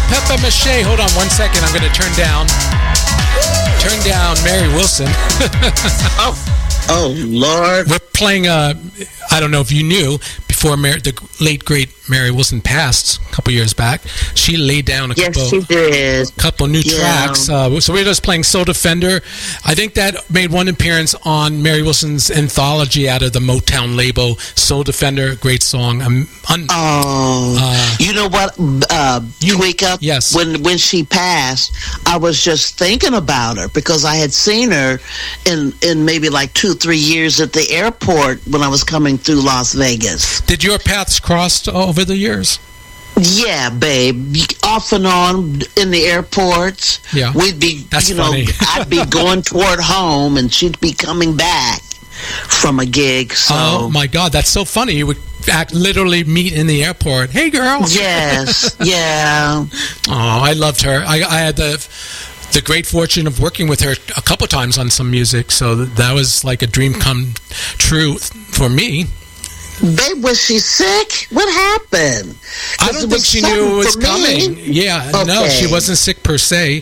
Peppa Mache. Hold on one second. I'm going to turn down Mary Wilson. Oh, Lord. We're playing, I don't know if you knew, before the late, great Mary Wilson passed a couple years back, she laid down a couple new tracks. So we're just playing Soul Defender. I think that made one appearance on Mary Wilson's anthology out of the Motown label, Soul Defender, great song. You know what, Tweeka? Yes. When she passed, I was just thinking about her because I had seen her in maybe like 2-3 years at the airport when I was coming through Las Vegas. Did your paths cross over the years? Yeah, babe. Off and on in the airports. Yeah. We'd be, That's funny. I'd be going toward home and she'd be coming back from a gig. So. Oh, my God. That's so funny. You would literally meet in the airport. Hey, girl. Yes. Yeah. Oh, I loved her. I had the great fortune of working with her a couple times on some music, so that was like a dream come true for me. Babe, was she sick? What happened? I don't think she knew it was coming. Yeah, okay. No, she wasn't sick per se.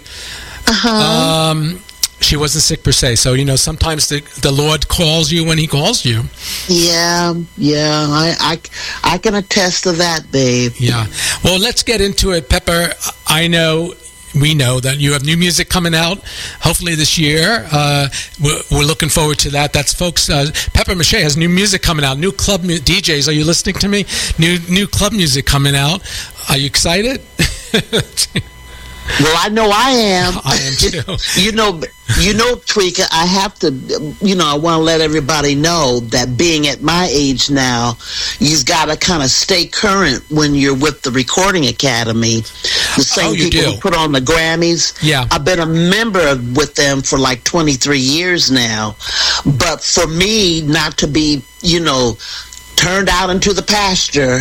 She wasn't sick per se. So, sometimes the Lord calls you when he calls you. Yeah. I can attest to that, babe. Yeah. Well, let's get into it, Pepper. We know that you have new music coming out, hopefully this year. We're looking forward to that. That's, folks, Peppa Mache has new music coming out, new club DJs. Are you listening to me? New club music coming out. Are you excited? Well, I know I am. I am too. you know, Tweeka, I have to, I want to let everybody know that being at my age now, you've got to kind of stay current when you're with the Recording Academy. The same people who put on the Grammys. Yeah. I've been a member with them for like 23 years now. But for me not to be, turned out into the pasture,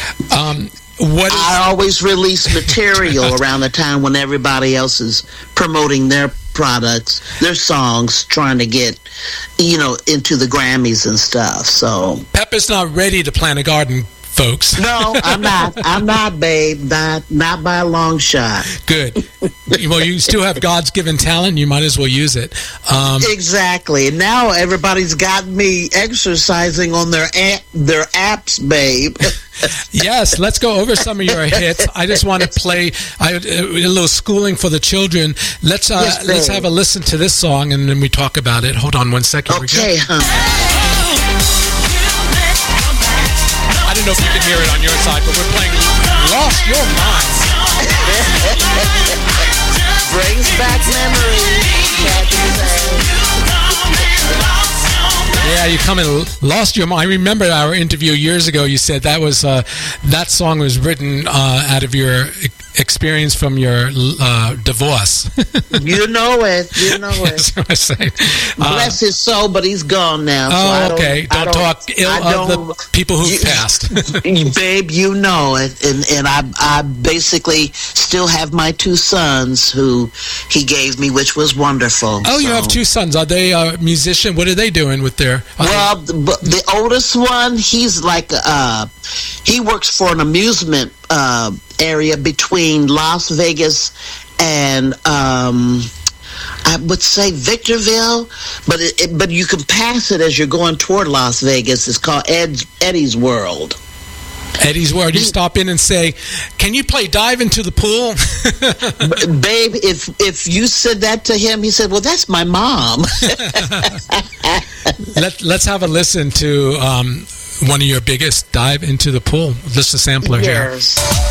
I always release material around the time when everybody else is promoting their products, their songs, trying to get, into the Grammys and stuff. So Peppa's not ready to plant a garden, folks. No, I'm not. I'm not, babe. Not by a long shot. Good. Well, you still have God's given talent. You might as well use it. Exactly. And now everybody's got me exercising on their apps, babe. Yes, let's go over some of your hits. I just want to play a little schooling for the children. Let's have a listen to this song, and then we talk about it. Hold on one second. Okay, I don't know if you can hear it on your side, but we're playing Lost Your Mind. Brings back memories. Yeah, you come and Lost Your Mind. I remember our interview years ago. You said that was that song was written out of your experience from your divorce. You know it. That's what I say. Bless his soul, but he's gone now. So okay. Don't talk ill of the people who've passed. Babe, you know it. And I basically still have my 2 sons who he gave me, which was wonderful. Oh, you have 2 sons. Are they a musician? What are they doing with their... Well, the oldest one, he's like... he works for an amusement area between Las Vegas and I would say Victorville, but you can pass it as you're going toward Las Vegas. It's called Eddie's World. Eddie's World. You stop in and say, "Can you play dive into the pool?" Babe, if you said that to him, he said, "Well, that's my mom." Let's have a listen to one of your biggest, Dive into the Pool. Just a sampler here. Yes.